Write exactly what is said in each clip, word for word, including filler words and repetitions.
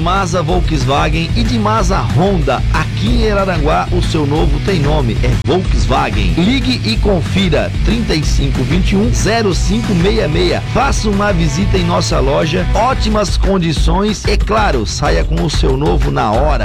Dimasa Volkswagen e Dimasa Honda. Aqui em Araranguá o seu novo tem nome, é Volkswagen. Ligue e confira trinta e cinco, vinte e um, zero cinco seis seis. Faça uma visita em nossa loja, ótimas condições e claro, saia com o seu novo na hora.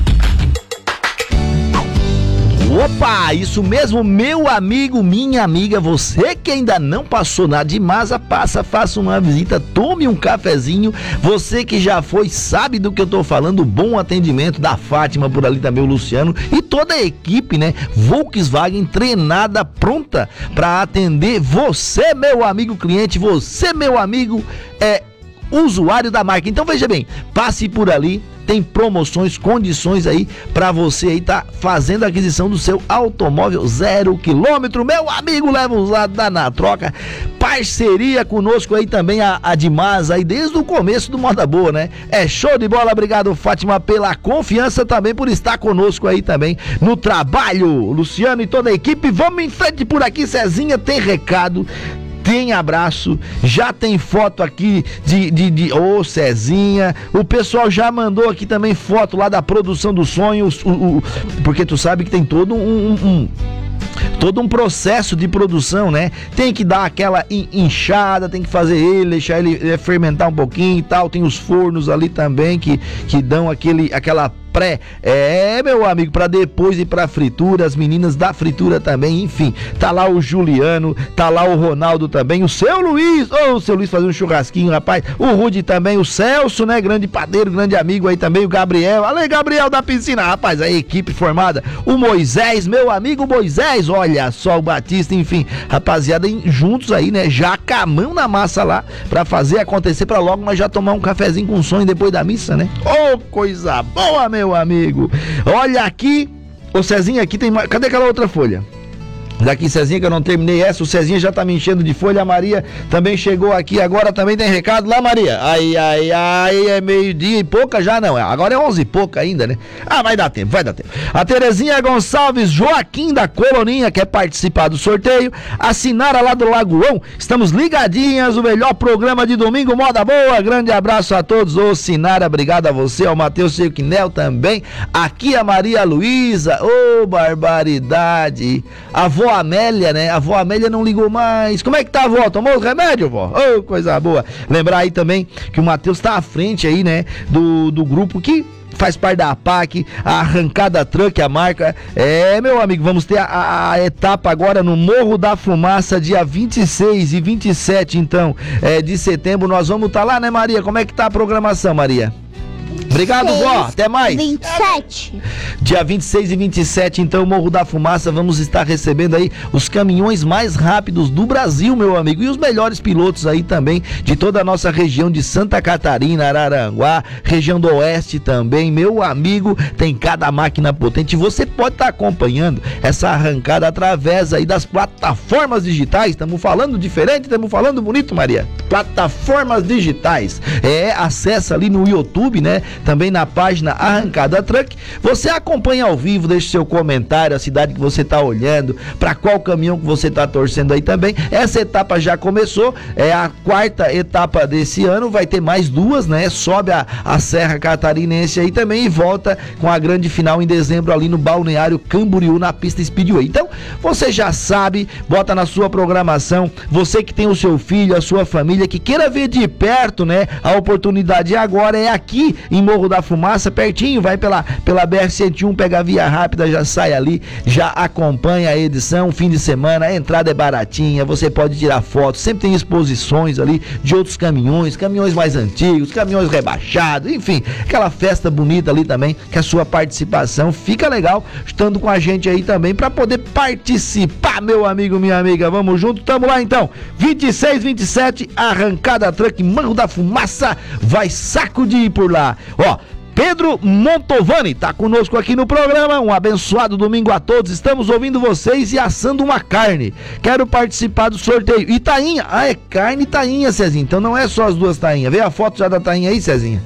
Opa, isso mesmo, meu amigo, minha amiga, você que ainda não passou na Dimasa, passa, faça uma visita, tome um cafezinho, você que já foi, sabe do que eu tô falando, bom atendimento da Fátima, por ali também o Luciano e toda a equipe, né, Volkswagen treinada, pronta para atender você, meu amigo cliente, você, meu amigo, é usuário da marca. Então veja bem, passe por ali, tem promoções, condições aí pra você aí tá fazendo a aquisição do seu automóvel zero quilômetro, meu amigo, leva usado, dá na troca, parceria conosco aí também a, a Dimasa aí desde o começo do Moda Boa, né? É show de bola, obrigado Fátima pela confiança, também por estar conosco aí também no trabalho, Luciano e toda a equipe. Vamos em frente por aqui, Cezinha, tem recado, tem abraço, já tem foto aqui de, de, de ô Cezinha, o pessoal já mandou aqui também foto lá da produção dos sonhos, o, o, porque tu sabe que tem todo um, um, um todo um processo de produção, né? Tem que dar aquela inchada, tem que fazer ele, deixar ele fermentar um pouquinho e tal, tem os fornos ali também que, que dão aquele, aquela pré, é meu amigo, pra depois ir pra fritura, as meninas da fritura também, enfim, tá lá o Juliano, tá lá o Ronaldo também, o seu Luiz, ô, oh, o seu Luiz fazendo um churrasquinho, rapaz, o Rudy também, o Celso, né, grande padeiro, grande amigo aí também, o Gabriel, alê, Gabriel da piscina, rapaz, a equipe formada, o Moisés, meu amigo Moisés, olha só, o Batista, enfim, rapaziada, juntos aí, né, já com a mão na massa lá, pra fazer acontecer, pra logo nós já tomar um cafezinho com sonho depois da missa, né, ô, oh, coisa boa, meu meu amigo, olha aqui, o Cezinha aqui tem, cadê aquela outra folha? Daqui, Cezinha, que eu não terminei essa, o Cezinha já tá me enchendo de folha, a Maria também chegou aqui, agora também tem recado lá, Maria, ai, ai, ai, é meio-dia e pouca já, não, agora é onze e pouca ainda, né? Ah, vai dar tempo, vai dar tempo. A Terezinha Gonçalves Joaquim da Coloninha quer participar do sorteio, a Sinara lá do Lagoão, estamos ligadinhas, o melhor programa de domingo, Moda Boa, grande abraço a todos, ô Sinara, obrigado a você, ao Matheus Sequinel também, aqui a Maria Luísa, ô barbaridade, a avó Amélia, né? A avó Amélia não ligou mais. Como é que tá, avó? Tomou o remédio, vó? Ô, oh, coisa boa. Lembrar aí também que o Matheus tá à frente aí, né? Do, do grupo que faz parte da A P A C, a Arrancada Truck, a marca. É, meu amigo, vamos ter a, a, a etapa agora no Morro da Fumaça, dia vinte e seis e vinte e sete, então, é, de setembro. Nós vamos estar tá lá, né, Maria? Como é que tá a programação, Maria? Obrigado, vó. Até mais. vinte e sete. Dia vinte e seis e vinte e sete, então, Morro da Fumaça, vamos estar recebendo aí os caminhões mais rápidos do Brasil, meu amigo, e os melhores pilotos aí também de toda a nossa região de Santa Catarina, Araranguá, região do Oeste também, meu amigo, tem cada máquina potente. Você pode estar acompanhando essa arrancada através aí das plataformas digitais. Estamos falando diferente, estamos falando bonito, Maria. Plataformas digitais. É, acessa ali no YouTube, né? Também na página Arrancada Truck, você acompanha ao vivo, deixa seu comentário, a cidade que você está olhando, para qual caminhão que você está torcendo aí também. Essa etapa já começou, é a quarta etapa desse ano, vai ter mais duas, né? Sobe a, a Serra Catarinense aí também e volta com a grande final em dezembro ali no Balneário Camboriú, na pista Speedway. Então, você já sabe, bota na sua programação, você que tem o seu filho, a sua família, que queira ver de perto, né? A oportunidade agora é aqui em Morro da Fumaça, pertinho, vai pela, pela B R cento e um, pega a via rápida, já sai ali, já acompanha a edição, fim de semana, a entrada é baratinha, você pode tirar fotos, sempre tem exposições ali de outros caminhões, caminhões mais antigos, caminhões rebaixados, enfim, aquela festa bonita ali também, que a sua participação fica legal, estando com a gente aí também, para poder participar, meu amigo, minha amiga, vamos junto, tamo lá então, vinte e seis, vinte e sete, Arrancada Truck, Morro da Fumaça, vai sacudir por lá. Ó, Pedro Montovani tá conosco aqui no programa, um abençoado domingo a todos, estamos ouvindo vocês e assando uma carne, quero participar do sorteio, e tainha, ah, é carne e tainha, Cezinha, então não é só as duas tainhas, vê a foto já da tainha aí, Cezinha?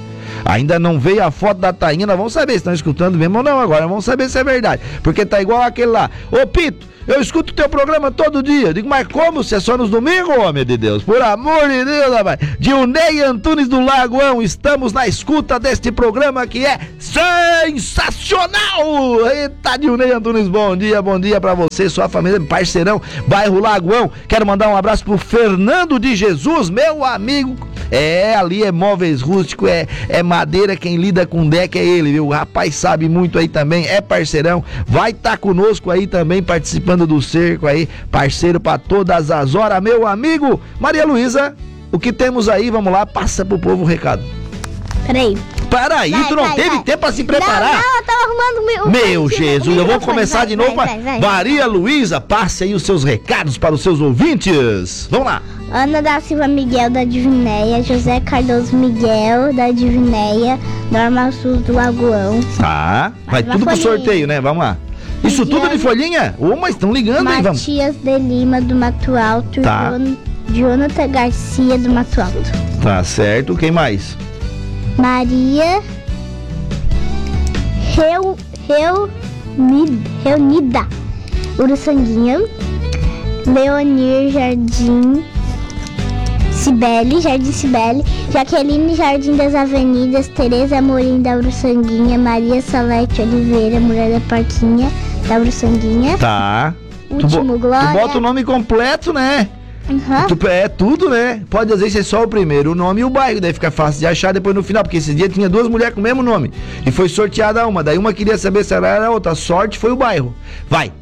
Ainda não veio a foto da Tainha, nós vamos saber se estão escutando mesmo ou não agora, vamos saber se é verdade. Porque tá igual aquele lá. Ô Pito, eu escuto o teu programa todo dia. Eu digo, mas como? Se é só nos domingos, homem de Deus? Por amor de Deus, rapaz. Dilnei Antunes do Lagoão, estamos na escuta deste programa que é sensacional. Eita, Dilnei Antunes, bom dia, bom dia pra você, sua família, parceirão, bairro Lagoão. Quero mandar um abraço pro Fernando de Jesus, meu amigo. É, ali é móveis rústicos, é, é madeira, quem lida com deck é ele, viu? O rapaz sabe muito aí também, é parceirão, vai estar tá conosco aí também, participando do cerco aí, parceiro pra todas as horas, meu amigo. Maria Luísa, o que temos aí? Vamos lá, passa pro povo o recado. Peraí. Peraí, vai, tu não vai, teve vai. tempo pra se preparar? Não, não, eu tava arrumando meu... Meu Jesus, eu vou começar vai, de novo. vai, vai, vai. Maria Luísa, passe aí os seus recados para os seus ouvintes. Vamos lá. Ana da Silva Miguel, da Divinéia. José Cardoso Miguel, da Divinéia. Norma Sul do Lagoão. Tá, vai Mais uma tudo pro folhinha. sorteio, né? Vamos lá. Isso Matias- tudo de folhinha? Ô, mas estão ligando aí, vamos. Matias de Lima, do Mato Alto. Tá. Jon- Jonathan Garcia, do Mato Alto. Tá certo, quem mais? Maria Reu, Reunida, Reunida Uruçanguinha. Leonir Jardim Cibele, Jardim Cibele. Jaqueline Jardim das Avenidas. Tereza Amorim da Uruçanguinha. Maria Salete Oliveira, mulher da Parquinha, da Uruçanguinha. Tá. Tu, Último bo- tu Glória. bota o nome completo, né? Uhum. Tu, é tudo, né? Pode às vezes ser só o primeiro, o nome e o bairro, daí fica fácil de achar depois no final, porque esse dia tinha duas mulheres com o mesmo nome e foi sorteada uma, daí uma queria saber se ela era a outra, a sorte foi o bairro. Vai.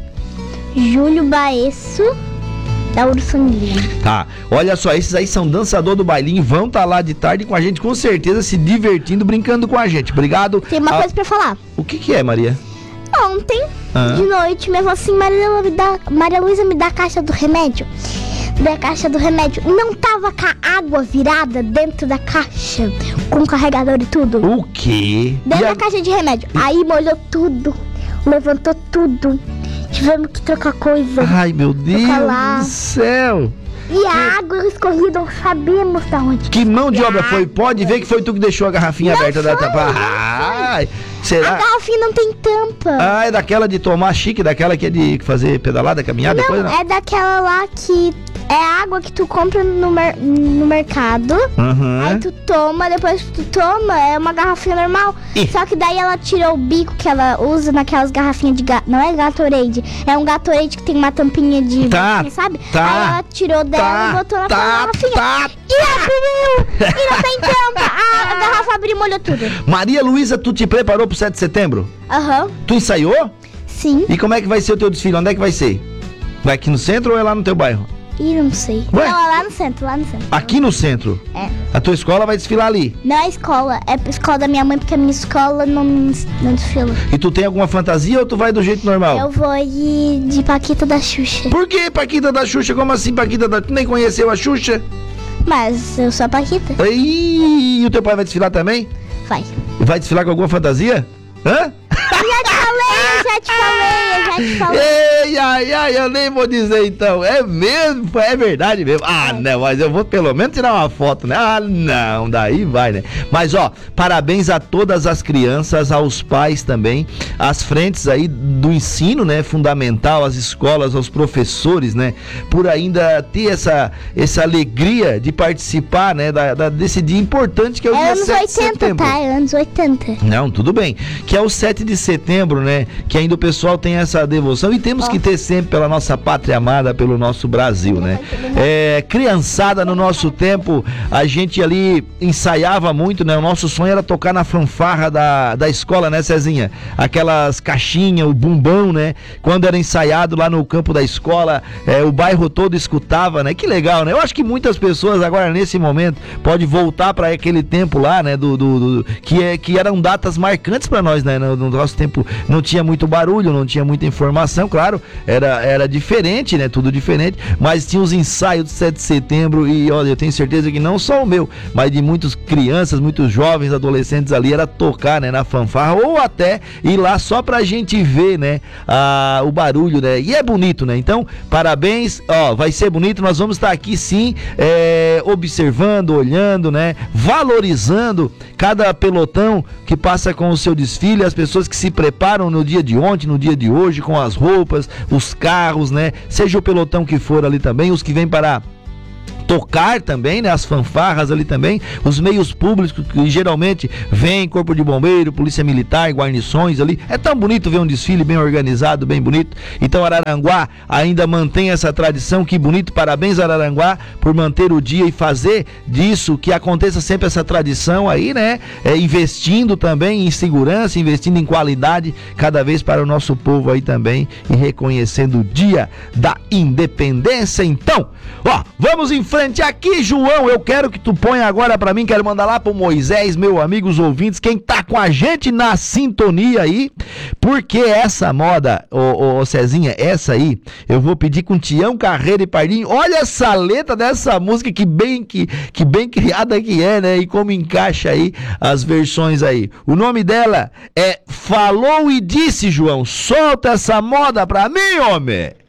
Júlio Baesso, da Uruçanguinha. Tá, olha só, esses aí são dançador do bailinho, vão estar tá lá de tarde com a gente, com certeza, se divertindo, brincando com a gente. Obrigado. Tem uma Ah, coisa pra falar. O que que é, Maria? Ontem, Ah. de noite, minha avó assim, Maria, Lu- me dá- Maria Luísa, me dá a caixa do remédio. Da caixa do remédio. Não tava com a água virada dentro da caixa, com o carregador e tudo. O quê? Dentro E a- da caixa de remédio. Aí molhou tudo, levantou tudo. Tivemos que trocar coisa. Ai, meu Deus lá. do céu. E a água escorrida, não sabíamos da onde. Que mão de E a obra foi? Pode ver que foi tu que deixou a garrafinha Não aberta da foi, tampa. não foi. Ai, A será? garrafinha não tem tampa. Ah, é daquela de tomar chique, daquela que é de fazer pedalada, caminhada, Não, coisa não? é daquela lá que é água que tu compra no, mer- no mercado. Uhum. Aí tu toma, depois que tu toma, é uma garrafinha normal. Ih. Só que daí ela tirou o bico que ela usa naquelas garrafinhas de gato. Não é Gatorade, é um Gatorade que tem uma tampinha de... Tá, sabe? tá, Aí ela tirou dela e botou na tá, garrafinha. tá. E abriu! E não tem tampa! A, a garrafa abriu e molhou tudo. Maria Luísa, tu te preparou pro sete de setembro? Aham, Tu ensaiou? sim. E como é que vai ser o teu desfile? Onde é que vai ser? Vai aqui no centro ou é lá no teu bairro? Ih, não sei. Ué? Não, é lá no centro, lá no centro. Aqui no centro? É. A tua escola vai desfilar ali. Não é escola, é a escola da minha mãe, porque a minha escola não, não desfila. E tu tem alguma fantasia ou tu vai do jeito normal? Eu vou ir de Paquita da Xuxa. Por que Paquita da Xuxa? Como assim Paquita da... Tu nem conheceu a Xuxa? Mas eu sou a Paquita. E o teu pai vai desfilar também? Vai. Vai desfilar com alguma fantasia? Hã? Eu já te falei, eu já te falei, eu já te falei. Ei, ai, ai, eu nem vou dizer então. É mesmo? É verdade mesmo? Ah, não, mas eu vou pelo menos tirar uma foto, né? Ah, não, daí vai, né? Mas, ó, parabéns a todas as crianças, aos pais também, às frentes aí do ensino, né? Fundamental, às escolas, aos professores, né? Por ainda ter essa, essa alegria de participar, né? Da, da- desse dia importante que é o É dia anos sete de oitenta, setembro. tá? É anos oitenta. Não, tudo bem. Que é o sete de setembro, né? Que ainda o pessoal tem essa devoção e temos Ó. que ter sempre pela nossa pátria amada, pelo nosso Brasil, né? É, criançada, no nosso tempo, a gente ali ensaiava muito, né? O nosso sonho era tocar na fanfarra da, da escola, né, Cezinha? Aquelas caixinhas, o bumbão, né? Quando era ensaiado lá no campo da escola, é, o bairro todo escutava, né? Que legal, né? Eu acho que muitas pessoas agora, nesse momento, pode voltar para aquele tempo lá, né? Do, do, do- que, é, que eram datas marcantes para nós, né? No, no nosso tempo não tinha muito barulho, não tinha muita informação, claro, era, era diferente, né? Tudo diferente, mas tinha os ensaios do sete de setembro e, olha, eu tenho certeza que não só o meu, mas de muitas crianças, muitos jovens, adolescentes ali, era tocar, né? Na fanfarra ou até ir lá só pra gente ver, né? Ah, o barulho, né? E é bonito, né? Então, parabéns, ó, vai ser bonito, nós vamos estar aqui sim, é, observando, olhando, né? Valorizando cada pelotão que passa com o seu desfile, as pessoas que se preparam no dia de ontem, no dia de hoje, com as roupas, os carros, né? Seja o pelotão que for ali também, os que vêm para tocar também, né, as fanfarras ali também, os meios públicos que geralmente vem Corpo de Bombeiro, Polícia Militar, guarnições ali. É tão bonito ver um desfile bem organizado, bem bonito. Então Araranguá ainda mantém essa tradição, que bonito. Parabéns, Araranguá, por manter o dia e fazer disso que aconteça sempre essa tradição aí, né? É, investindo também em segurança, investindo em qualidade cada vez para o nosso povo aí também, e reconhecendo o Dia da Independência. Então, ó, vamos em frente aqui, João. Eu quero que tu ponha agora pra mim, quero mandar lá pro Moisés, meu amigo, os ouvintes, quem tá com a gente na sintonia aí, porque essa moda, ô, ô, ô Cezinha, essa aí, eu vou pedir com Tião Carreira e Pardinho. Olha essa letra dessa música, que bem, que, que bem criada que é, né? E como encaixa aí as versões aí. O nome dela é Falou e Disse, João. Solta essa moda pra mim, homem!